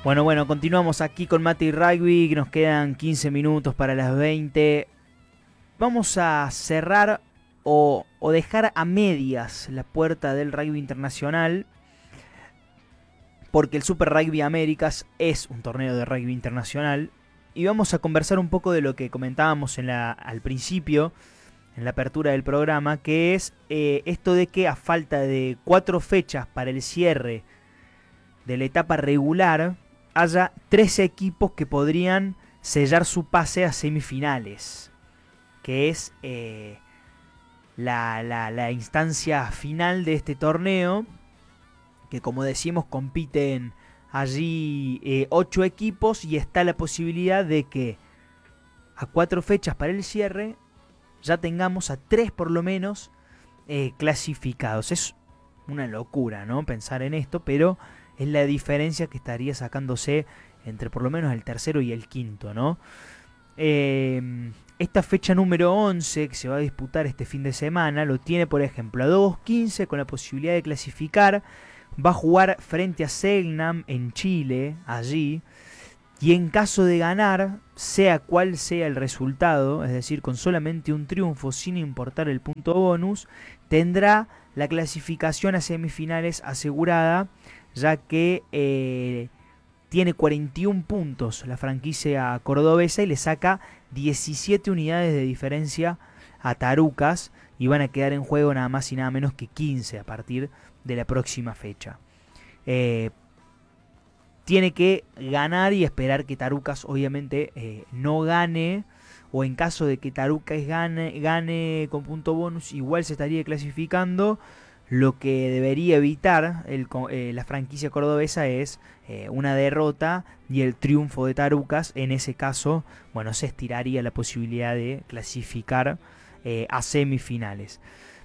Bueno, continuamos aquí con Mate y Rugby, que nos quedan 15 minutos para las 20. Vamos a cerrar o dejar a medias la puerta del rugby internacional, porque el Super Rugby Américas es un torneo de rugby internacional. Y vamos a conversar un poco de lo que comentábamos al principio, en la apertura del programa, que es esto de que a falta de 4 fechas para el cierre de la etapa regular, haya 13 equipos que podrían sellar su pase a semifinales, que es la instancia final de este torneo, que como decimos compiten allí 8 equipos y está la posibilidad de que a 4 fechas para el cierre ya tengamos a 3 por lo menos clasificados. Es una locura, ¿no?, pensar en esto, pero es la diferencia que estaría sacándose entre por lo menos el tercero y el quinto, ¿no? Esta fecha número 11 que se va a disputar este fin de semana lo tiene, por ejemplo, a 2-15 con la posibilidad de clasificar. Va a jugar frente a Selknam en Chile, allí. Y en caso de ganar, sea cual sea el resultado, es decir, con solamente un triunfo sin importar el punto bonus, tendrá la clasificación a semifinales asegurada, ya que tiene 41 puntos la franquicia cordobesa y le saca 17 unidades de diferencia a Tarucas, y van a quedar en juego nada más y nada menos que 15 a partir de la próxima fecha. Tiene que ganar y esperar que Tarucas obviamente no gane, o en caso de que Tarucas gane con punto bonus, igual se estaría clasificando. Lo que debería evitar la franquicia cordobesa es una derrota y el triunfo de Tarucas. En ese caso, bueno, se estiraría la posibilidad de clasificar a semifinales.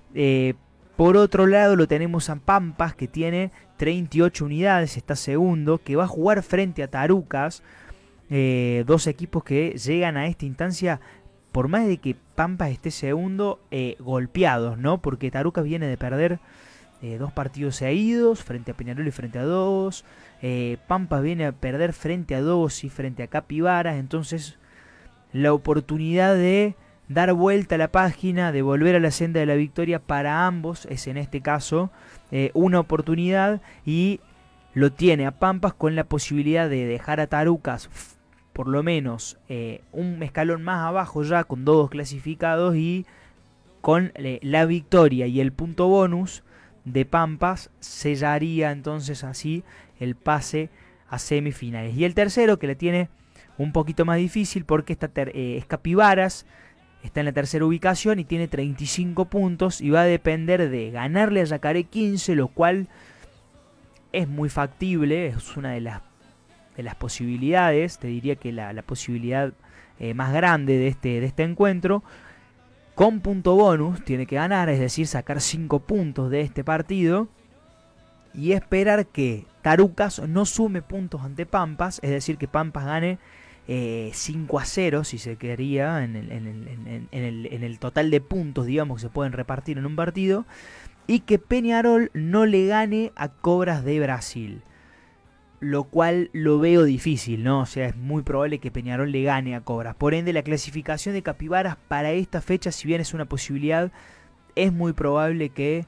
Por otro lado lo tenemos a Pampas, que tiene 38 unidades, está segundo, que va a jugar frente a Tarucas. Dos equipos que llegan a esta instancia, por más de que Pampas esté segundo, golpeados, ¿no? Porque Tarucas viene de perder 2 partidos seguidos, frente a Peñarol y frente a Dogos. Pampas viene a perder frente a Dogos y frente a Capibaras. Entonces la oportunidad de dar vuelta a la página, de volver a la senda de la victoria para ambos es en este caso una oportunidad, y lo tiene a Pampas con la posibilidad de dejar a Tarucas por lo menos un escalón más abajo ya, con 2 clasificados, y con la victoria y el punto bonus de Pampas sellaría entonces así el pase a semifinales. Y el tercero, que le tiene un poquito más difícil porque es Capibaras, está en la tercera ubicación y tiene 35 puntos y va a depender de ganarle a Yacaré 15, lo cual es muy factible, es una de las posibilidades, te diría que la posibilidad más grande de este encuentro. Con punto bonus tiene que ganar, es decir, sacar 5 puntos de este partido y esperar que Tarucas no sume puntos ante Pampas, es decir, que Pampas gane 5-0, si se quería, en el total de puntos, digamos, que se pueden repartir en un partido, y que Peñarol no le gane a Cobras de Brasil, lo cual lo veo difícil, ¿no? O sea, es muy probable que Peñarol le gane a Cobras. Por ende, la clasificación de Capibaras para esta fecha, si bien es una posibilidad, es muy probable que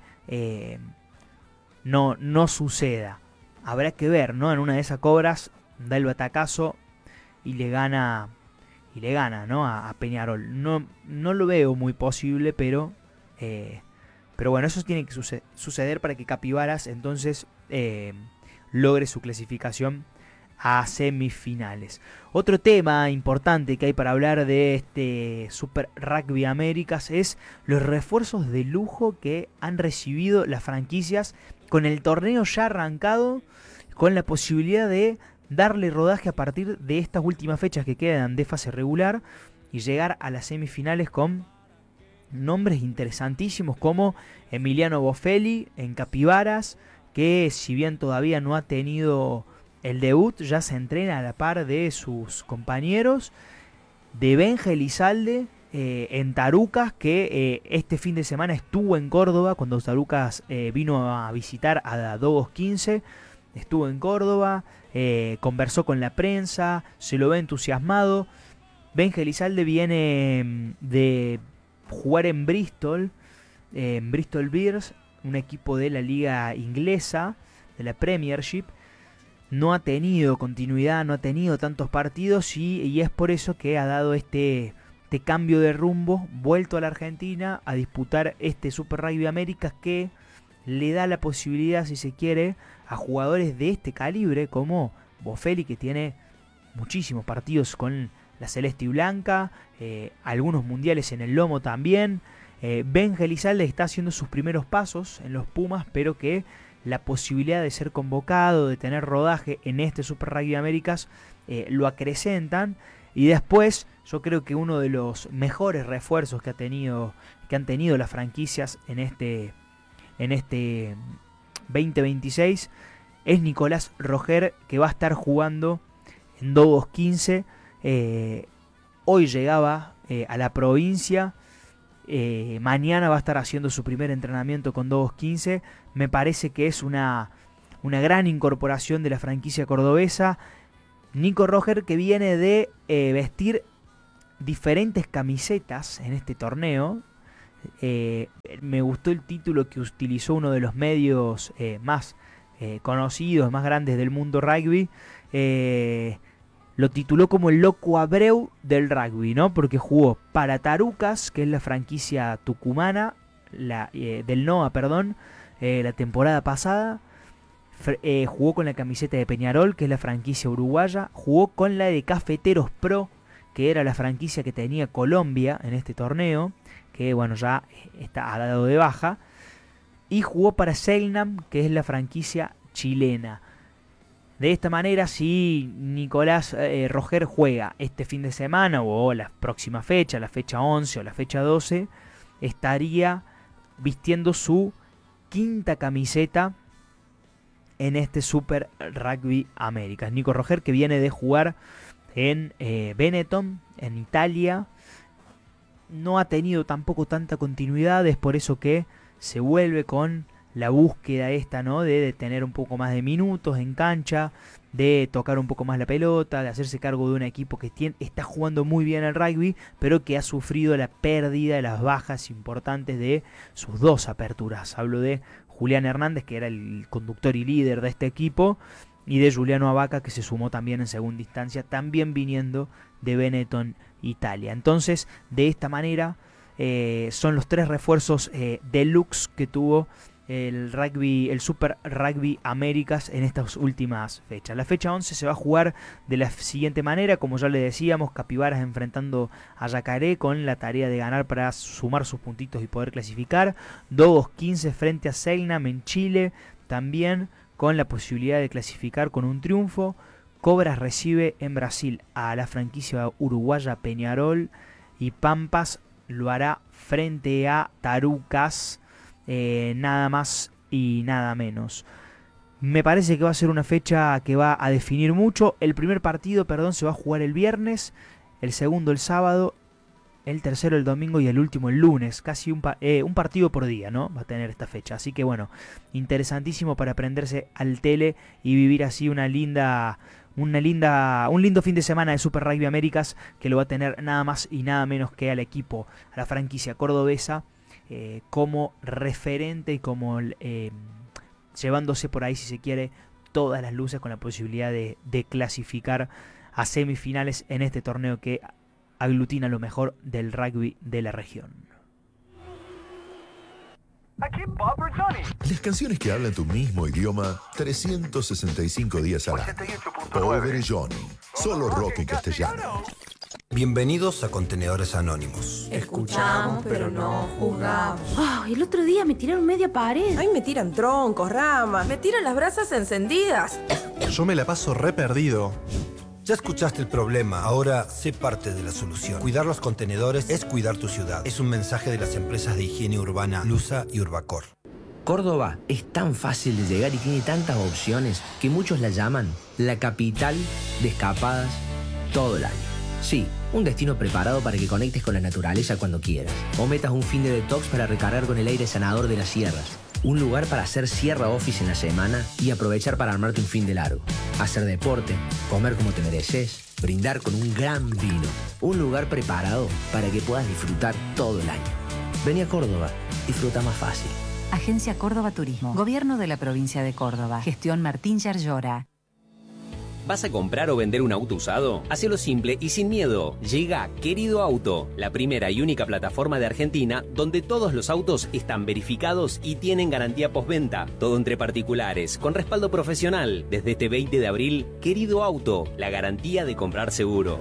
no suceda. Habrá que ver, ¿no? En una de esas Cobras da el batacazo y le gana, ¿no?, a Peñarol. No lo veo muy posible, pero bueno, eso tiene que suceder para que Capibaras entonces logre su clasificación a semifinales. Otro tema importante que hay para hablar de este Super Rugby Américas es los refuerzos de lujo que han recibido las franquicias con el torneo ya arrancado, con la posibilidad de darle rodaje a partir de estas últimas fechas que quedan de fase regular y llegar a las semifinales con nombres interesantísimos como Emiliano Bofelli en Capibaras, que si bien todavía no ha tenido el debut, ya se entrena a la par de sus compañeros. De Benja Elizalde en Tarucas, que este fin de semana estuvo en Córdoba cuando Tarucas vino a visitar a Dogos 15. estuvo en Córdoba, conversó con la prensa, se lo ve entusiasmado. Ben Elizalde viene de jugar en Bristol Bears, un equipo de la liga inglesa, de la Premiership. No ha tenido continuidad, no ha tenido tantos partidos y es por eso que ha dado este cambio de rumbo, vuelto a la Argentina a disputar este Super Rugby Américas que le da la posibilidad, si se quiere, a jugadores de este calibre como Bofelli, que tiene muchísimos partidos con la celeste y blanca, algunos mundiales en el lomo también. Ben Elizalde está haciendo sus primeros pasos en los Pumas, pero que la posibilidad de ser convocado, de tener rodaje en este Super Rugby Américas, lo acrecentan. Y después, yo creo que uno de los mejores refuerzos que han tenido las franquicias en este 2026 es Nicolás Roger, que va a estar jugando en Dogos 15. Hoy llegaba a la provincia. Mañana va a estar haciendo su primer entrenamiento con Dogos 15. Me parece que es una gran incorporación de la franquicia cordobesa. Nico Roger, que viene de vestir diferentes camisetas en este torneo. Me gustó el título que utilizó uno de los medios más conocidos, más grandes del mundo rugby. Lo tituló como el Loco Abreu del rugby, ¿no? Porque jugó para Tarucas, que es la franquicia tucumana, del NOA, perdón, la temporada pasada. Jugó con la camiseta de Peñarol, que es la franquicia uruguaya. Jugó con la de Cafeteros Pro, que era la franquicia que tenía Colombia en este torneo, que bueno, ya ha dado de baja. Y jugó para Selnam, que es la franquicia chilena. De esta manera, si Nicolás Roger juega este fin de semana o la próxima fecha, la fecha 11 o la fecha 12, estaría vistiendo su quinta camiseta en este Super Rugby Américas. Nico Roger, que viene de jugar en Benetton, en Italia, no ha tenido tampoco tanta continuidad, es por eso que se vuelve con la búsqueda esta, ¿no? De tener un poco más de minutos en cancha, de tocar un poco más la pelota, de hacerse cargo de un equipo que está jugando muy bien al rugby, pero que ha sufrido la pérdida de las bajas importantes de sus dos aperturas. Hablo de Julián Hernández, que era el conductor y líder de este equipo, y de Juliano Abaca, que se sumó también en segunda instancia, también viniendo de Benetton, Italia. Entonces, de esta manera, son los tres refuerzos deluxe que tuvo el Super Rugby Américas en estas últimas fechas. La fecha 11 se va a jugar de la siguiente manera, como ya le decíamos, Capibaras enfrentando a Yacaré con la tarea de ganar para sumar sus puntitos y poder clasificar. Dogos 15 frente a Selnam en Chile, también con la posibilidad de clasificar con un triunfo. Cobras recibe en Brasil a la franquicia uruguaya Peñarol, y Pampas lo hará frente a Tarucas. Nada más y nada menos. Me parece que va a ser una fecha que va a definir mucho. El primer partido, se va a jugar el viernes, el segundo el sábado, el tercero el domingo y el último el lunes. Casi un partido por día, ¿no? Va a tener esta fecha. Así que bueno, interesantísimo para aprenderse al tele y vivir así un lindo fin de semana de Super Rugby Américas, que lo va a tener nada más y nada menos que al equipo, a la franquicia cordobesa, como referente y como llevándose por ahí, si se quiere, todas las luces, con la posibilidad de clasificar a semifinales en este torneo que aglutina lo mejor del rugby de la región. Aquí Bob Johnny. Las canciones que hablan tu mismo idioma 365 días al año. Pobre Johnny. Solo rock en castellano. Bienvenidos a Contenedores Anónimos. Escuchamos, pero no juzgamos. El otro día me tiraron media pared. Ay, me tiran troncos, ramas, me tiran las brasas encendidas. Yo me la paso re perdido. Ya escuchaste el problema, ahora sé parte de la solución. Cuidar los contenedores es cuidar tu ciudad. Es un mensaje de las empresas de higiene urbana Lusa y Urbacor. Córdoba es tan fácil de llegar y tiene tantas opciones que muchos la llaman la capital de escapadas todo el año. Sí, un destino preparado para que conectes con la naturaleza cuando quieras, o metas un fin de detox para recargar con el aire sanador de las sierras. Un lugar para hacer sierra office en la semana y aprovechar para armarte un fin de largo. Hacer deporte, comer como te mereces, brindar con un gran vino. Un lugar preparado para que puedas disfrutar todo el año. Vení a Córdoba, disfruta más fácil. Agencia Córdoba Turismo. Gobierno de la provincia de Córdoba. Gestión Martín Yarlora. ¿Vas a comprar o vender un auto usado? Hacelo simple y sin miedo. Llega Querido Auto, la primera y única plataforma de Argentina donde todos los autos están verificados y tienen garantía postventa. Todo entre particulares, con respaldo profesional. Desde este 20 de abril, Querido Auto, la garantía de comprar seguro.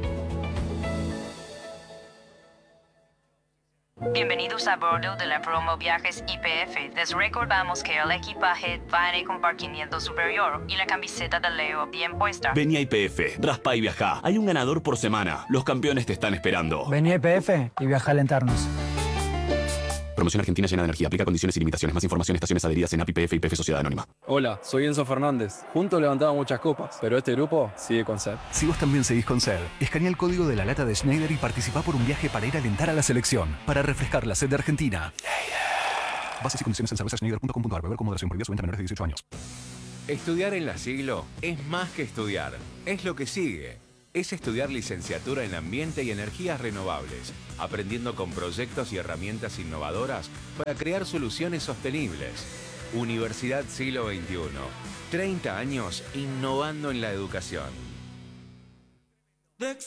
Bienvenidos a bordo de la promo Viajes YPF. Les recordamos que el equipaje va en compartimiento superior y la camiseta de Leo bien puesta. Vení a YPF, raspa y viajá. Hay un ganador por semana. Los campeones te están esperando. Vení a YPF y viaja a alentarnos. Promoción argentina llena de energía. Aplica condiciones y limitaciones. Más información en estaciones adheridas en API, YPF y YPF Sociedad Anónima. Hola, soy Enzo Fernández. Juntos levantamos muchas copas, pero este grupo sigue con SED. Si vos también seguís con SED, escanea el código de la lata de Schneider y participá por un viaje para ir a alentar a la selección. Para refrescar la sed de Argentina. Bases y condiciones en cervezasschneider.com.ar. Beber con moderación. Prohibida su venta a menores de 18 años. Estudiar en la Siglo es más que estudiar. Es lo que sigue. Es estudiar licenciatura en Ambiente y Energías Renovables, aprendiendo con proyectos y herramientas innovadoras para crear soluciones sostenibles. Universidad Siglo XXI. 30 años innovando en la educación.